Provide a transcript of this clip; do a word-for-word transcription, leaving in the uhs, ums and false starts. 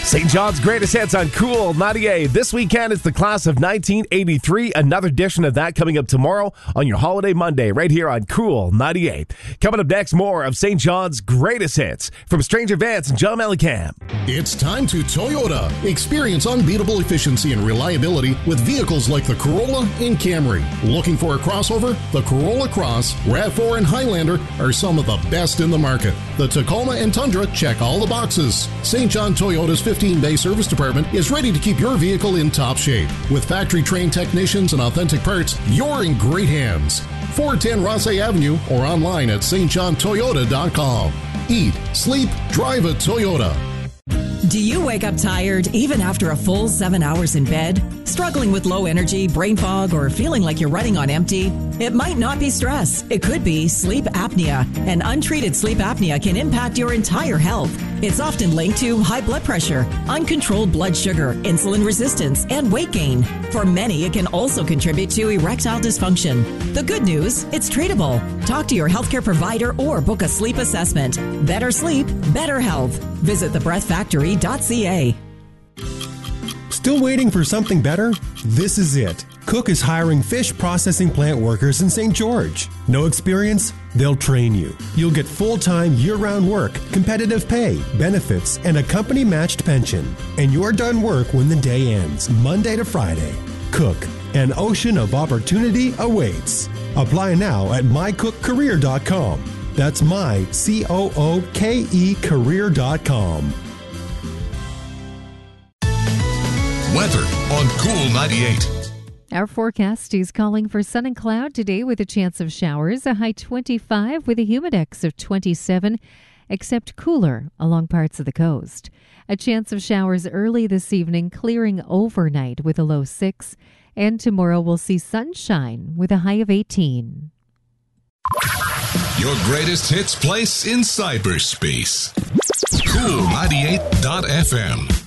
Saint John's Greatest Hits on Cool ninety-eight. This weekend, it's the class of nineteen eighty-three. Another edition of that coming up tomorrow on your Holiday Monday right here on Cool ninety-eight. Coming up next, more of Saint John's Greatest Hits from Stranger Vance and John Mellencamp. It's time to Toyota. Experience unbeatable efficiency and reliability with vehicles like the Corolla and Camry. Looking for a crossover? The Corolla Cross, RAV four, and Highlander are some of the best in the market. The Tacoma and Tundra check all the boxes. Saint John Toyota's fifteen-bay service department is ready to keep your vehicle in top shape. With factory-trained technicians and authentic parts, you're in great hands. four ten Rossay Avenue or online at s t john toyota dot com. Eat, sleep, drive a Toyota. Do you wake up tired even after a full seven hours in bed? Struggling with low energy, brain fog, or feeling like you're running on empty? It might not be stress. It could be sleep apnea. And untreated sleep apnea can impact your entire health. It's often linked to high blood pressure, uncontrolled blood sugar, insulin resistance, and weight gain. For many, it can also contribute to erectile dysfunction. The good news, it's treatable. Talk to your healthcare provider or book a sleep assessment. Better sleep, better health. Visit the breath factory dot c a. Still waiting for something better? This is it. Cook is hiring fish processing plant workers in Saint George. No experience? They'll train you. You'll get full-time, year-round work, competitive pay, benefits, and a company-matched pension. And you're done work when the day ends, Monday to Friday. Cook. An ocean of opportunity awaits. Apply now at my cook career dot com. That's my, C O O K E, career dot com. Weather on Cool ninety-eight. Our forecast is calling for sun and cloud today with a chance of showers, a high twenty-five with a humidex of twenty-seven, except cooler along parts of the coast. A chance of showers early this evening, clearing overnight with a low six, and tomorrow we'll see sunshine with a high of eighteen. Your greatest hits place in cyberspace. Cool ninety-eight dot f m.